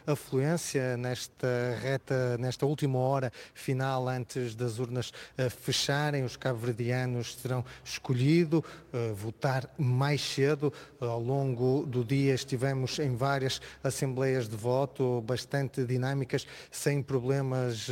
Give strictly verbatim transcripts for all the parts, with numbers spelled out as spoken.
afluência nesta reta, nesta última hora final antes das urnas fecharem. Os cabo-verdianos serão escolhidos, votar mais cedo. Ao longo do dia estivemos em várias assembleias de voto bastante dinâmicas, sem problemas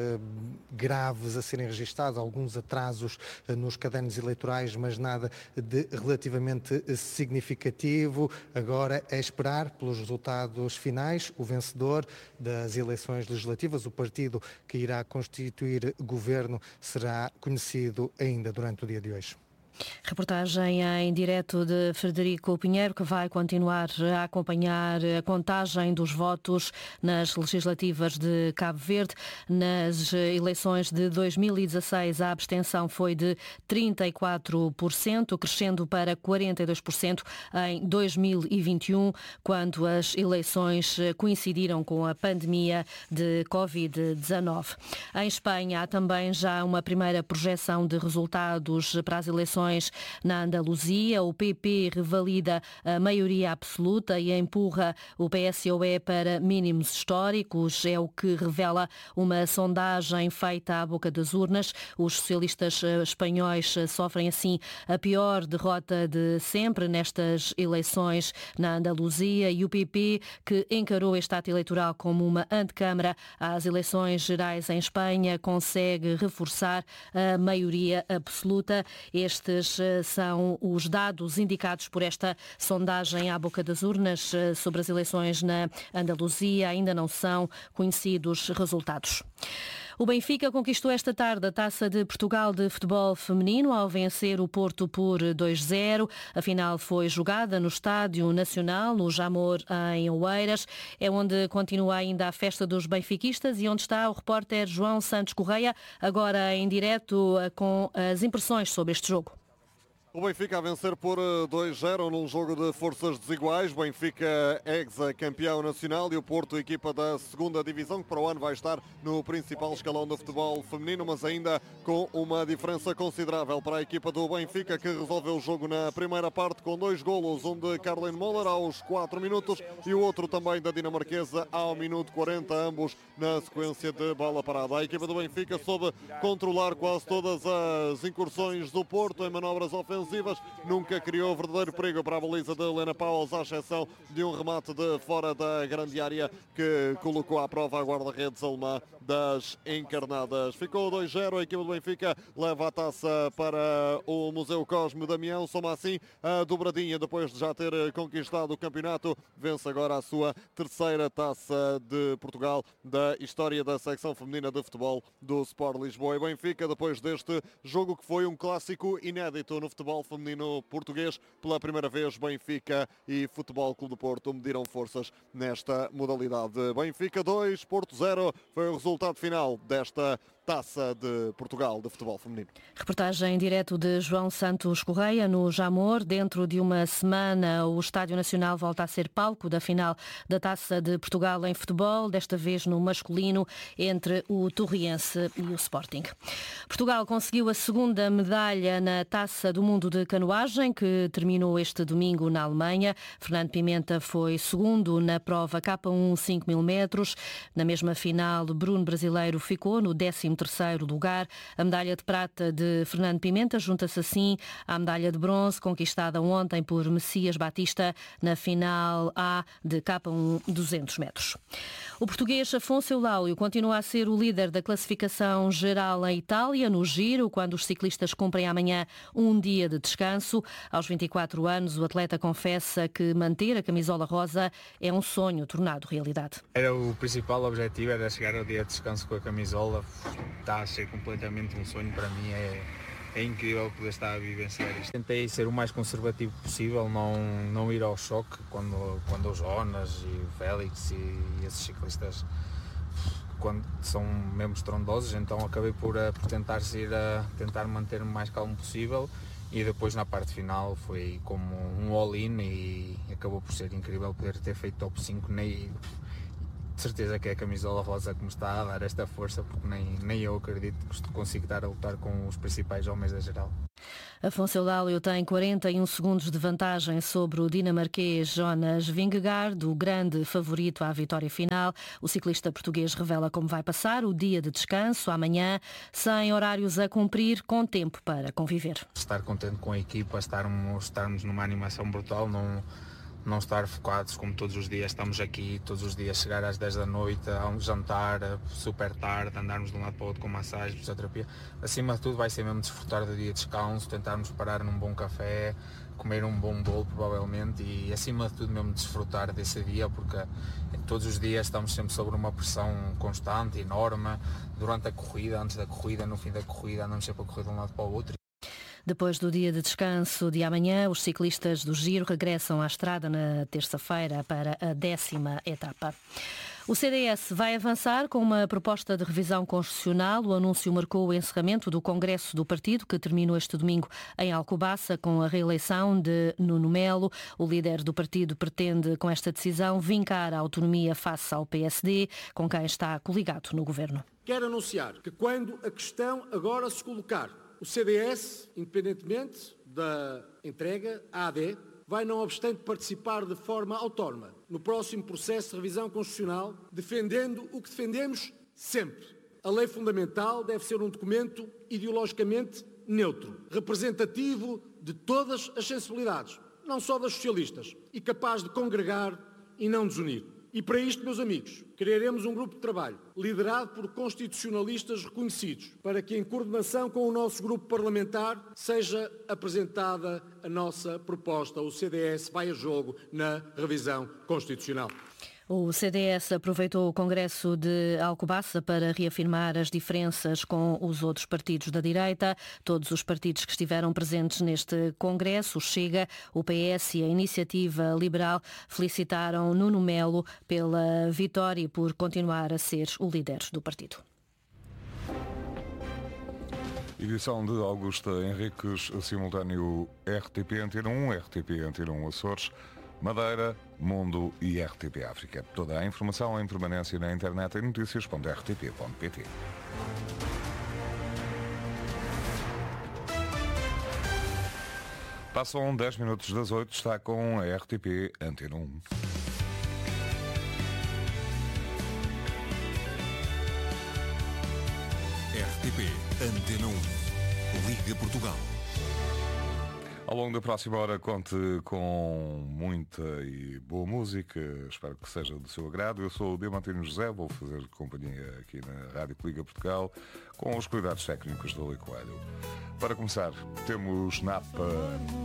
graves a serem registados, alguns atrasos nos cadernos eleitorais, mas nada de relativamente significativo. Agora é esperar pelos resultados finais. O vencedor das eleições legislativas, o partido que irá constituir governo, será conhecido ainda durante o dia de hoje. Reportagem em direto de Frederico Pinheiro, que vai continuar a acompanhar a contagem dos votos nas legislativas de Cabo Verde. Nas eleições de dois mil e dezasseis, a abstenção foi de trinta e quatro por cento, crescendo para quarenta e dois por cento em dois mil e vinte e um, quando as eleições coincidiram com a pandemia de covid dezanove. Em Espanha, há também já uma primeira projeção de resultados para as eleições na Andaluzia. O P P revalida a maioria absoluta e empurra o P S O E para mínimos históricos. É o que revela uma sondagem feita à boca das urnas. Os socialistas espanhóis sofrem assim a pior derrota de sempre nestas eleições na Andaluzia, e o P P, que encarou este ato eleitoral como uma antecâmara às eleições gerais em Espanha, consegue reforçar a maioria absoluta. Este Estes são os dados indicados por esta sondagem à boca das urnas sobre as eleições na Andaluzia. Ainda não são conhecidos resultados. O Benfica conquistou esta tarde a Taça de Portugal de futebol feminino ao vencer o Porto por dois a zero. A final foi jogada no Estádio Nacional, no Jamor, em Oeiras. É onde continua ainda a festa dos benfiquistas e onde está o repórter João Santos Correia, agora em direto com as impressões sobre este jogo. O Benfica a vencer por dois a zero num jogo de forças desiguais. Benfica ex-campeão nacional e o Porto, equipa da segunda divisão, que para o ano vai estar no principal escalão do futebol feminino, mas ainda com uma diferença considerável para a equipa do Benfica, que resolveu o jogo na primeira parte com dois golos, um de Caroline Moller aos quatro minutos e o outro também da dinamarquesa ao minuto quarenta, ambos na sequência de bola parada. A equipa do Benfica soube controlar quase todas as incursões do Porto em manobras ofensivas. Nunca criou verdadeiro perigo para a baliza de Helena Pauls, à exceção de um remate de fora da grande área que colocou à prova a guarda-redes alemã das encarnadas. Ficou dois a zero, a equipa do Benfica leva a taça para o Museu Cosme Damião, soma assim a dobradinha depois de já ter conquistado o campeonato. Vence agora a sua terceira taça de Portugal da história da secção feminina de futebol do Sport Lisboa. E Benfica, depois deste jogo que foi um clássico inédito no futebol feminino português, pela primeira vez Benfica e Futebol Clube do Porto mediram forças nesta modalidade. Benfica dois, Porto zero foi o resultado final desta Taça de Portugal de futebol feminino. Reportagem em direto de João Santos Correia, no Jamor. Dentro de uma semana, o Estádio Nacional volta a ser palco da final da Taça de Portugal em futebol, desta vez no masculino, entre o Torriense e o Sporting. Portugal conseguiu a segunda medalha na Taça do Mundo de Canoagem, que terminou este domingo na Alemanha. Fernando Pimenta foi segundo na prova K um cinco mil metros. Na mesma final, Bruno Brasileiro ficou no décimo terceiro lugar. A medalha de prata de Fernando Pimenta junta-se assim à medalha de bronze conquistada ontem por Messias Batista na final A de K um duzentos metros. O português Afonso Eulaúlio continua a ser o líder da classificação geral em Itália, no Giro, quando os ciclistas cumprem amanhã um dia de descanso. Aos vinte e quatro anos, o atleta confessa que manter a camisola rosa é um sonho tornado realidade. Era o principal objetivo, era chegar ao dia de descanso com a camisola. Está a ser completamente um sonho para mim, é, é incrível poder estar a vivenciar isto. Tentei ser o mais conservativo possível, não, não ir ao choque quando, quando o Jonas e o Félix e, e esses ciclistas quando são mesmo estrondosos, então acabei por, por tentar, ir a, tentar manter-me o mais calmo possível e depois na parte final foi como um all-in e acabou por ser incrível poder ter feito top cinco, nem... De certeza que é a camisola rosa que me está a dar esta força, porque nem, nem eu acredito que consigo estar a lutar com os principais homens da geral. Afonso Eudálio tem quarenta e um segundos de vantagem sobre o dinamarquês Jonas Vingegaard, o grande favorito à vitória final. O ciclista português revela como vai passar o dia de descanso amanhã, sem horários a cumprir, com tempo para conviver. Estar contente com a equipa, estarmos, estarmos numa animação brutal, não, não estar focados como todos os dias, estamos aqui todos os dias, chegar às dez da noite, a um jantar super tarde, andarmos de um lado para o outro com massagem, fisioterapia. Acima de tudo vai ser mesmo desfrutar do dia de descanso, tentarmos parar num bom café, comer um bom bolo provavelmente e acima de tudo mesmo desfrutar desse dia, porque todos os dias estamos sempre sobre uma pressão constante, enorme, durante a corrida, antes da corrida, no fim da corrida, andamos sempre a correr de um lado para o outro. Depois do dia de descanso de amanhã, os ciclistas do Giro regressam à estrada na terça-feira para a décima etapa. O C D S vai avançar com uma proposta de revisão constitucional. O anúncio marcou o encerramento do Congresso do partido, que terminou este domingo em Alcobaça, com a reeleição de Nuno Melo. O líder do partido pretende, com esta decisão, vincar a autonomia face ao P S D, com quem está coligado no governo. Quero anunciar que quando a questão agora se colocar, o C D S, independentemente da entrega à A D, vai, não obstante, participar de forma autónoma no próximo processo de revisão constitucional, defendendo o que defendemos sempre. A lei fundamental deve ser um documento ideologicamente neutro, representativo de todas as sensibilidades, não só das socialistas, e capaz de congregar e não desunir. E para isto, meus amigos, criaremos um grupo de trabalho liderado por constitucionalistas reconhecidos, para que, em coordenação com o nosso grupo parlamentar, seja apresentada a nossa proposta. O C D S vai a jogo na revisão constitucional. O C D S aproveitou o Congresso de Alcobaça para reafirmar as diferenças com os outros partidos da direita. Todos os partidos que estiveram presentes neste Congresso, o Chega, o P S e a Iniciativa Liberal, felicitaram Nuno Melo pela vitória e por continuar a ser o líder do partido. Edição de Augusta Henriques, simultâneo R T P Antena um, R T P Antena um Açores, Madeira, Mundo e R T P África. Toda a informação em permanência na internet em notícias ponto r t p ponto p t. Passam dez minutos das oito, está com a R T P Antena um. R T P Antena um. Liga Portugal. Ao longo da próxima hora conte com muita e boa música, espero que seja do seu agrado. Eu sou o Diamantino José, vou fazer companhia aqui na Rádio Liga Portugal com os cuidados técnicos do Lei Coelho. Para começar, temos Napa.